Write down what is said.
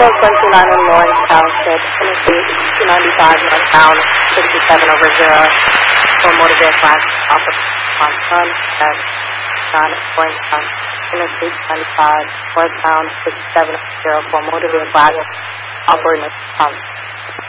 29 in Lawrence Township, Interstate 295 northbound, 67 over 0. For motor vehicle accident off of Monson at 9 Lawrence Township, Interstate 95 northbound, 67 over 0. For motor vehicle accident operating Township.